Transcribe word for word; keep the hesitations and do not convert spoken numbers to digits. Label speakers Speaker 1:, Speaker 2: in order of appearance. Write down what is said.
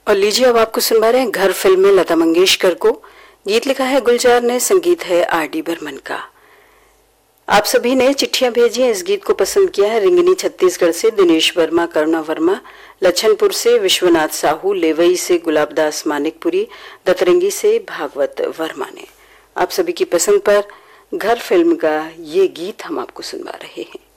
Speaker 1: और लीजिए अब आपको सुनवा रहे हैं घर फिल्म में लता मंगेशकर को। गीत लिखा है गुलजार ने, संगीत है आर डी बर्मन का। आप सभी ने चिट्ठियां भेजी हैं, इस गीत को पसंद किया है रिंगनी छत्तीसगढ़ से दिनेश वर्मा, करुणा वर्मा, लच्छनपुर से विश्वनाथ साहू, लेवई से गुलाबदास मानिकपुरी, दतरंगी से भागवत वर्मा ने। आप सभी की पसंद पर घर फिल्म का ये गीत हम आपको सुनवा रहे हैं।